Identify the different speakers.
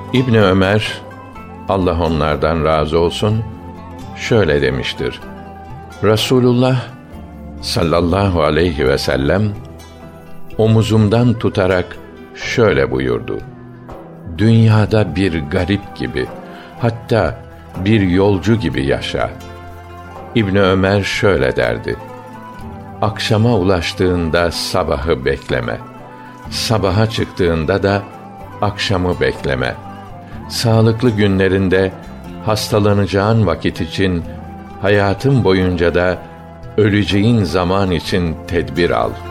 Speaker 1: İbni Ömer, Allah onlardan razı olsun, şöyle demiştir: Resulullah sallallahu aleyhi ve sellem omuzumdan tutarak şöyle buyurdu: Dünyada bir garip gibi, hatta bir yolcu gibi yaşa. İbni Ömer şöyle derdi: Akşama ulaştığında sabahı bekleme. Sabaha çıktığında da akşamı bekleme. Sağlıklı günlerinde hastalanacağın vakit için, hayatın boyunca da öleceğin zaman için tedbir al.